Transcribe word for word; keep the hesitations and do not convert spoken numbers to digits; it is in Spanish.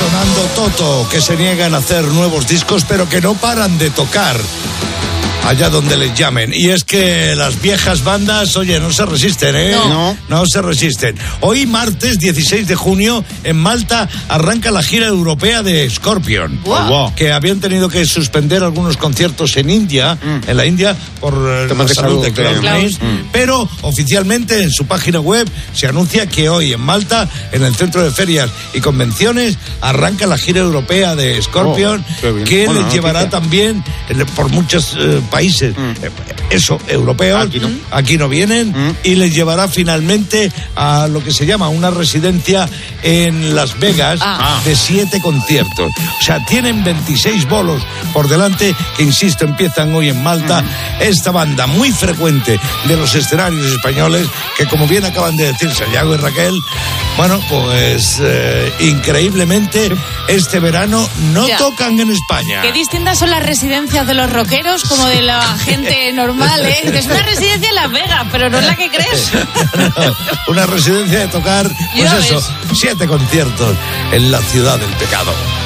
sonando Toto, que se niegan a hacer nuevos discos, pero que no paran de tocar allá donde les llamen. Y es que las viejas bandas, oye, no se resisten, ¿eh? No. No se resisten. Hoy, martes dieciséis de junio, en Malta, arranca la gira europea de Scorpion. Wow. Wow. Que habían tenido que suspender algunos conciertos en India, mm. en la India, por eh, la de salud de Klaus Klaus. Mm. Pero, oficialmente, en su página web, se anuncia que hoy, en Malta, en el Centro de Ferias y Convenciones, arranca la gira europea de Scorpion, oh, que bueno, les llevará noticia. también eh, por muchos eh, países, mm. eh, eso, europeos, aquí no, aquí no vienen, mm. y les llevará finalmente a lo que se llama una residencia en Las Vegas ah. de siete conciertos. O sea, tienen veintiséis bolos por delante, que insisto, empiezan hoy en Malta. Mm. Esta banda muy frecuente de los escenarios españoles, que como bien acaban de decir Santiago y Raquel, bueno, pues eh, increíblemente este verano no ya. tocan en España. Qué distintas son las residencias de los rockeros como de la gente normal, ¿eh? Es una residencia en Las Vegas, pero no es la que crees. No, una residencia de tocar, pues eso, siete conciertos en la ciudad del pecado.